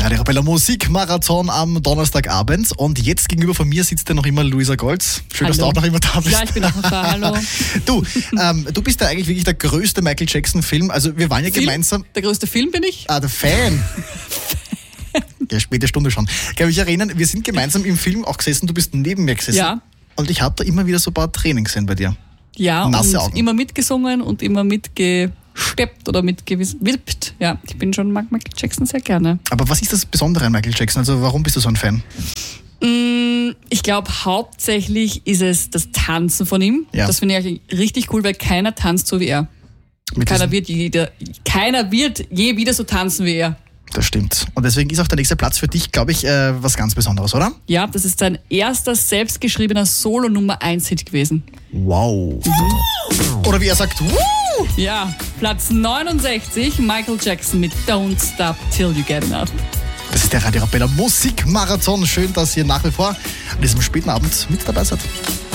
Der Radio Arabella Musikmarathon am Donnerstagabend. Und jetzt gegenüber von mir sitzt ja noch immer Luisa Golz. Schön, dass du auch noch immer da bist. Ja, ich bin auch noch da. Hallo. Du bist ja eigentlich wirklich der größte Michael Jackson-Film. Also wir waren ja gemeinsam... Der größte Film bin ich? Der Fan. Ja, späte Stunde schon. Ich kann mich erinnern, wir sind gemeinsam im Film auch gesessen. Du bist neben mir gesessen. Ja. Und ich habe da immer wieder so ein paar Tränen gesehen bei dir. Ja, nasse und Augen. immer mitgesungen und immer mitgesteppt oder mitgewippt. Ja, ich bin schon mag Michael Jackson sehr gerne. Aber was ist das Besondere an Michael Jackson? Also warum bist du so ein Fan? Ich glaube, hauptsächlich ist es das Tanzen von ihm. Ja. Das finde ich eigentlich richtig cool, weil keiner tanzt so wie er. Keiner wird je wieder so tanzen wie er. Das stimmt. Und deswegen ist auch der nächste Platz für dich, glaube ich, was ganz Besonderes, oder? Ja, das ist sein erster selbstgeschriebener Solo-Nummer-1-Hit gewesen. Wow. Oder wie er sagt, Woo! Ja, Platz 69, Michael Jackson mit Don't Stop Till You Get Enough. Das ist der Radio Arabella Musikmarathon. Schön, dass ihr nach wie vor an diesem späten Abend mit dabei seid.